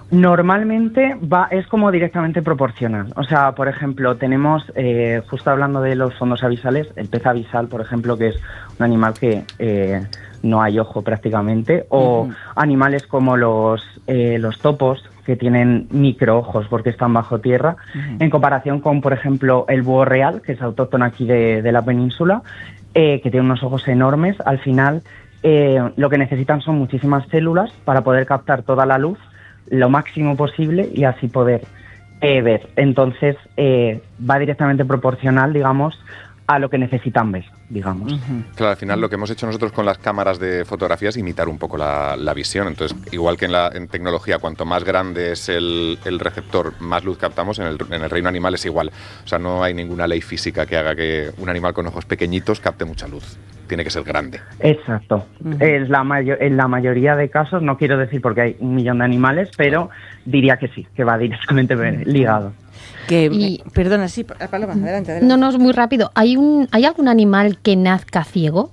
Normalmente es como directamente proporcional. O sea, por ejemplo, tenemos, justo hablando de los fondos abisales, el pez abisal, por ejemplo, que es un animal que no hay ojo prácticamente, o animales como los topos, que tienen microojos porque están bajo tierra, en comparación con, por ejemplo, el búho real, que es autóctono aquí de la península, que tiene unos ojos enormes. Al final, lo que necesitan son muchísimas células para poder captar toda la luz lo máximo posible y así poder ver. Entonces, va directamente proporcional, digamos, a lo que necesitan ver, digamos. Claro, al final lo que hemos hecho nosotros con las cámaras de fotografía es imitar un poco la visión. Entonces, igual que en tecnología, cuanto más grande es el receptor, más luz captamos, en el reino animal es igual. O sea, no hay ninguna ley física que haga que un animal con ojos pequeñitos capte mucha luz. Tiene que ser grande. Exacto. En la mayoría de casos, no quiero decir porque hay 1 millón de animales, pero diría que sí, que va directamente ligado. Perdona, sí, Paloma, adelante. No, es muy rápido. ¿Hay algún animal que nazca ciego?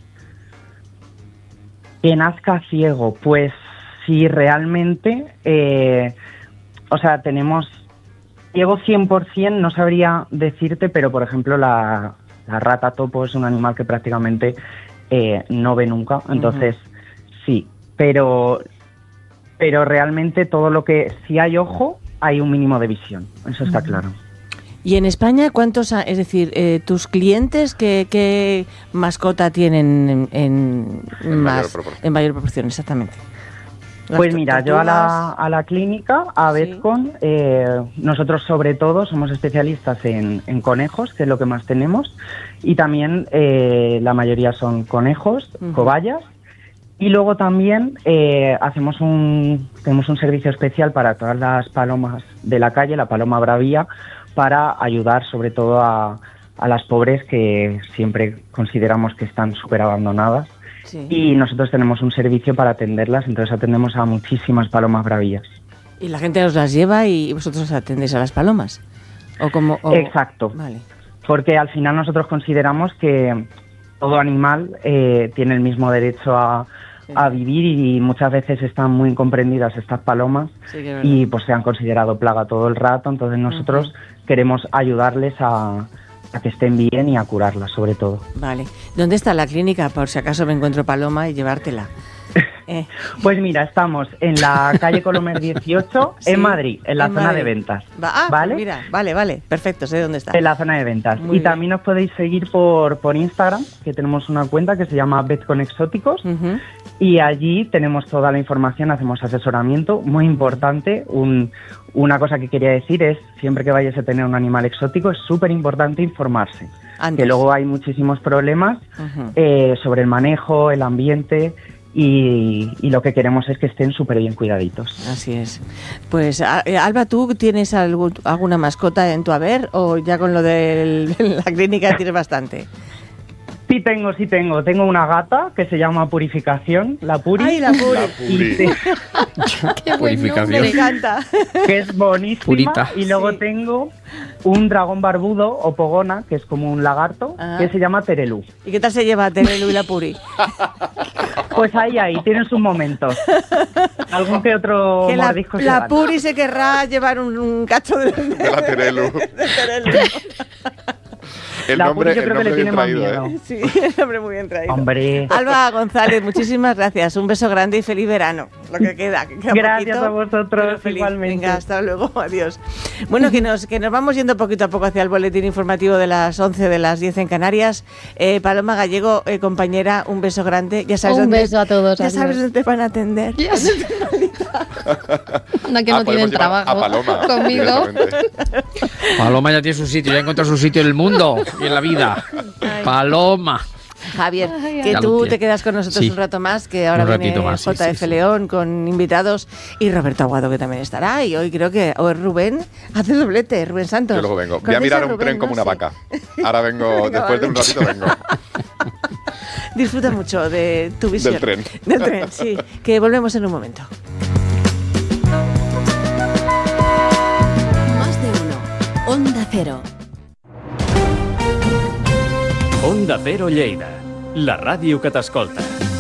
Que nazca ciego, pues sí, realmente, o sea, tenemos ciego 100%, no sabría decirte, pero por ejemplo la rata topo es un animal que prácticamente no ve nunca, entonces sí, pero realmente todo lo que, si hay ojo, hay un mínimo de visión, eso está claro. ¿Y en España cuántos, es decir, tus clientes qué mascota tienen en mayor proporción, exactamente? Pues mira, yo a la clínica, a Vetcon, nosotros sobre todo somos especialistas en conejos, que es lo que más tenemos, y también la mayoría son conejos, cobayas, y luego también tenemos un servicio especial para todas las palomas de la calle, la paloma bravía, para ayudar sobre todo a las pobres que siempre consideramos que están súper abandonadas. Sí. Y nosotros tenemos un servicio para atenderlas, entonces atendemos a muchísimas palomas bravías. ¿Y la gente os las lleva y vosotros atendéis a las palomas? Exacto. Vale. Porque al final nosotros consideramos que todo animal tiene el mismo derecho a vivir, y muchas veces están muy incomprendidas estas palomas, y pues se han considerado plaga todo el rato, entonces nosotros queremos ayudarles a que estén bien y a curarlas, sobre todo. Vale. ¿Dónde está la clínica, por si acaso me encuentro paloma y llevártela? Pues mira, estamos en la calle Colomer 18, en Madrid, en la zona de ventas. ¿Vale? Mira, vale, perfecto, sé dónde está. En la zona de ventas. Muy y también os podéis seguir por Instagram, que tenemos una cuenta que se llama Vetcon Exóticos, y allí tenemos toda la información, hacemos asesoramiento. Muy importante, una cosa que quería decir es, siempre que vayas a tener un animal exótico, es súper importante informarse. Antes. Que luego hay muchísimos problemas sobre el manejo, el ambiente, y lo que queremos es que estén súper bien cuidaditos. Así es. Pues, Alba, ¿tú tienes alguna mascota en tu haber, o ya con lo de la clínica tienes bastante? Sí tengo. Tengo una gata que se llama Purificación, la Puri. ¡Ay, la Puri! La Puri. ¡Qué Purificación! Me encanta. Que es bonísima. Purita. Y luego tengo un dragón barbudo, o pogona, que es como un lagarto, que se llama Terelu. ¿Y qué tal se lleva Terelu y la Puri? Pues ahí, tienen sus momentos. Algún que otro que mordisco la Puri se querrá llevar un cacho de la Terelu. El nombre, yo creo que le tiene más miedo. Sí, el nombre muy bien traído. Hombre. Alba González, muchísimas gracias. Un beso grande y feliz verano. Lo que queda gracias poquito, a vosotros, igualmente. Venga, hasta luego, adiós. Bueno, que nos vamos yendo poquito a poco hacia el boletín informativo de las 11, de las 10 en Canarias. Paloma Gallego, compañera, un beso grande. Ya sabes un beso a todos. Ya sabes dónde te van a atender. Yes. No, que no tienen trabajo a Paloma, conmigo. Paloma ya tiene su sitio, ya encontró su sitio en el mundo y en la vida. Paloma. Javier, que tú te quedas con nosotros un rato más, que ahora viene más, JF León con invitados, y Roberto Aguado, que también estará, y hoy creo que Rubén hace doblete, Rubén Santos. Yo luego vengo. Voy a mirar un tren como una vaca. Ahora vengo, venga, después de un ratito vengo. Disfruta mucho de tu visión. Del tren, sí. Que volvemos en un momento. Más de uno. Onda Cero. Onda Cero Lleida, la ràdio que t'escolta.